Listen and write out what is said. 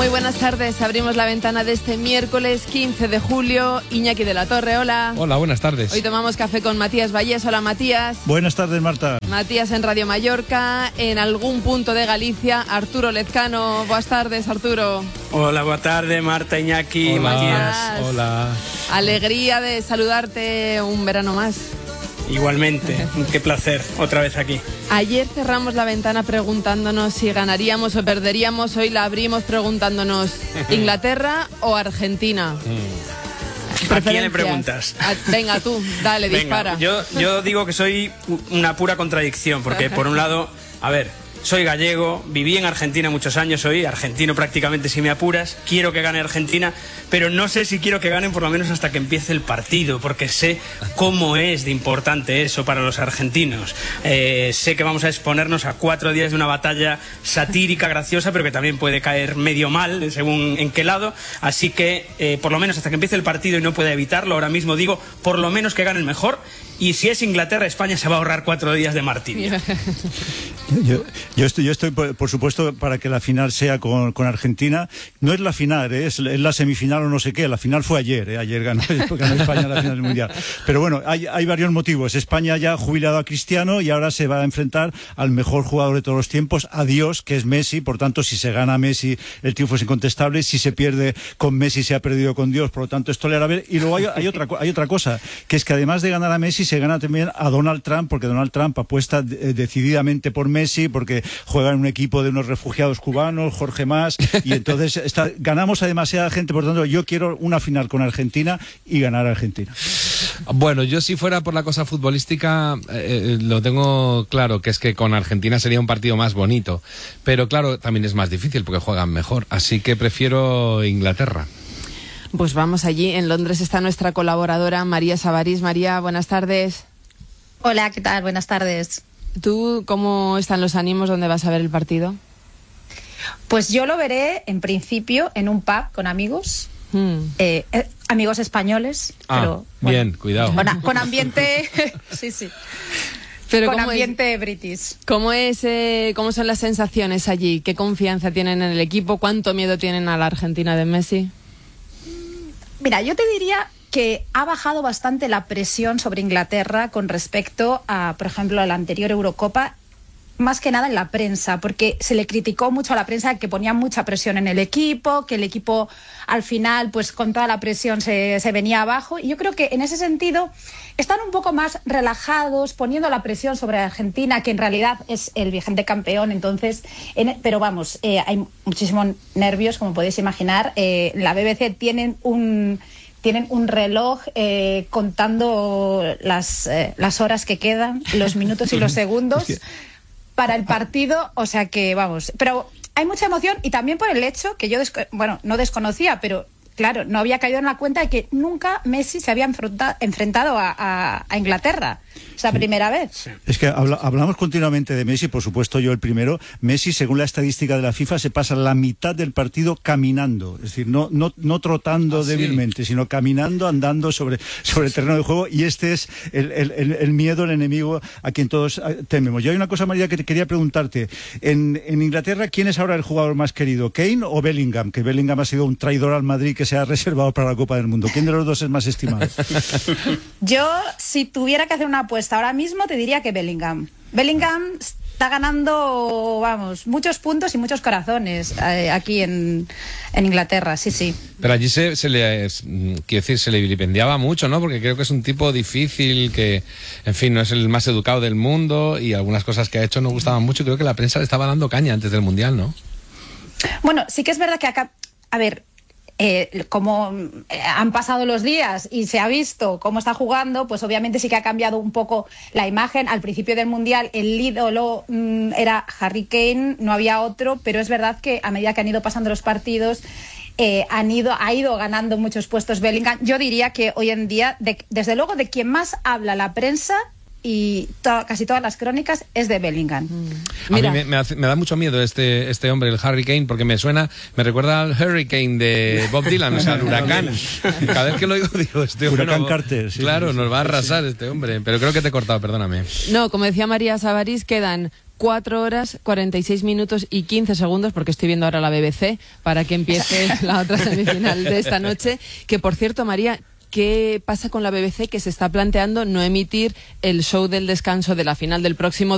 Muy buenas tardes, abrimos la ventana de este miércoles 15 de julio. Iñaki de la Torre, hola. Hola, buenas tardes. Hoy tomamos café con Matías Vallés, hola Matías. Buenas tardes, Marta. Matías en Radio Mallorca, en algún punto de Galicia, Arturo Lezcano. Buenas tardes, Arturo. Hola, buenas tardes, Marta, Iñaki, hola, Matías. Hola. Alegría de saludarte un verano más. Igualmente, qué placer, otra vez aquí. Ayer cerramos la ventana preguntándonos si ganaríamos o perderíamos. Hoy la abrimos preguntándonos ¿Inglaterra o Argentina? ¿A quién le preguntas? Venga tú, dale, dispara. Yo digo que soy una pura contradicción, porque por un lado, a ver, soy gallego, viví en Argentina muchos años, soy argentino prácticamente si me apuras, quiero que gane Argentina, pero no sé si quiero que ganen por lo menos hasta que empiece el partido, porque sé cómo es de importante eso para los argentinos. Sé que vamos a exponernos a 4 días de una batalla satírica, graciosa, pero que también puede caer medio mal, según en qué lado, así que por lo menos hasta que empiece el partido y no pueda evitarlo, ahora mismo digo, por lo menos que gane el mejor, y si es Inglaterra, España se va a ahorrar 4 días de martirio. Yo estoy, por supuesto, para que la final sea con Argentina. No es la final, es la semifinal o no sé qué. La final fue ayer, ayer ganó España la final del Mundial. Pero bueno, hay varios motivos. España ya ha jubilado a Cristiano y ahora se va a enfrentar al mejor jugador de todos los tiempos, a Dios, que es Messi. Por tanto, si se gana Messi, el triunfo es incontestable. Si se pierde con Messi, se ha perdido con Dios. Por lo tanto, es tolerable. Y luego hay otra cosa, que es que además de ganar a Messi, se gana también a Donald Trump, porque Donald Trump apuesta decididamente por Messi, porque juega en un equipo de unos refugiados cubanos, Jorge Mas, y entonces ganamos a demasiada gente. Por tanto, yo quiero una final con Argentina y ganar a Argentina. Bueno, yo si fuera por la cosa futbolística, lo tengo claro, que es que con Argentina sería un partido más bonito, pero claro, también es más difícil porque juegan mejor, así que prefiero Inglaterra. Pues vamos allí, en Londres está nuestra colaboradora María Sabarís. María, buenas tardes. Hola, ¿qué tal? Buenas tardes. ¿Tú cómo están los ánimos? ¿Dónde vas a ver el partido? Pues yo lo veré, en principio, en un pub con amigos, amigos españoles. Pero, bien, bueno, cuidado. Con ambiente, sí. Pero con ambiente british. ¿Cómo son las sensaciones allí? ¿Qué confianza tienen en el equipo? ¿Cuánto miedo tienen a la Argentina de Messi? Mira, yo te diría que ha bajado bastante la presión sobre Inglaterra con respecto a, por ejemplo, a la anterior Eurocopa, más que nada en la prensa, porque se le criticó mucho a la prensa que ponía mucha presión en el equipo, que el equipo al final, pues con toda la presión se venía abajo, y yo creo que en ese sentido están un poco más relajados, poniendo la presión sobre Argentina, que en realidad es el vigente campeón, entonces, pero vamos, hay muchísimos nervios, como podéis imaginar. La BBC tienen un reloj contando las horas que quedan, los minutos y los segundos para el partido, o sea que vamos, pero hay mucha emoción y también por el hecho que yo no desconocía, pero claro, no había caído en la cuenta de que nunca Messi se había enfrentado a Inglaterra. Es la primera vez. Sí. Es que hablamos continuamente de Messi, por supuesto yo el primero. Messi, según la estadística de la FIFA, se pasa la mitad del partido caminando. Es decir, no trotando débilmente, sino caminando, andando sobre el terreno de juego. Y este es el miedo, el enemigo a quien todos tememos. Y hay una cosa, María, que te quería preguntarte. En Inglaterra, ¿quién es ahora el jugador más querido? ¿Kane o Bellingham? Que Bellingham ha sido un traidor al Madrid que se ha reservado para la Copa del Mundo. ¿Quién de los dos es más estimado? Yo, si tuviera que hacer una apuesta ahora mismo, te diría que Bellingham. Bellingham está ganando, vamos, muchos puntos y muchos corazones aquí en Inglaterra, sí. Pero allí se le vilipendiaba mucho, ¿no? Porque creo que es un tipo difícil, que, en fin, no es el más educado del mundo y algunas cosas que ha hecho no gustaban mucho. Creo que la prensa le estaba dando caña antes del Mundial, ¿no? Bueno, sí que es verdad que acá, a ver, como han pasado los días y se ha visto cómo está jugando, pues obviamente sí que ha cambiado un poco la imagen. Al principio del Mundial el ídolo era Harry Kane, no había otro, pero es verdad que a medida que han ido pasando los partidos ha ido ganando muchos puestos Bellingham. Yo diría que hoy en día, desde luego, de quien más habla la prensa y casi todas las crónicas es de Bellingham. Mira. A mí me da mucho miedo este hombre, el Harry Kane, porque me recuerda al Hurricane de Bob Dylan, o sea, al huracán. Cada vez que lo oigo digo, este hombre Huracán Carter, sí, claro, sí, nos va a sí, arrasar este hombre, pero creo que te he cortado, perdóname. No, como decía María Sabarís, quedan 4 horas, 46 minutos y 15 segundos, porque estoy viendo ahora la BBC, para que empiece la otra semifinal de esta noche. Que, por cierto, María, ¿qué pasa con la BBC, que se está planteando no emitir el show del descanso de la final del próximo